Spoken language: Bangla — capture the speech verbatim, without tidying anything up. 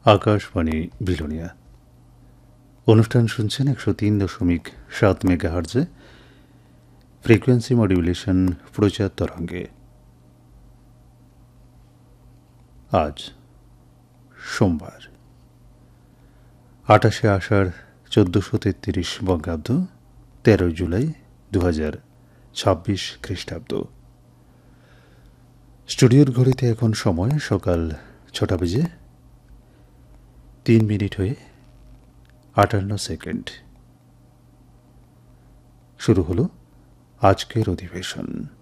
আকাশবাণী বিলোনিয়া অনুষ্ঠান শুনছেন একশো তিন দশমিক সাত মেগাহার্জে ফ্রিকোয়েন্সি মডিউলেশন প্রচার তরঙ্গে। আজ সোমবার আটাশে আষাঢ় চোদ্দশো তেত্রিশ বঙ্গাব্দ, তেরোই জুলাই দু হাজার ছাব্বিশ খ্রিস্টাব্দ। স্টুডিওর ঘড়িতে এখন সময় সকাল ছটা বেজে তিন মিনিট হয়ে আটান্ন সেকেন্ড। শুরু হলো আজকের অধিবেশন।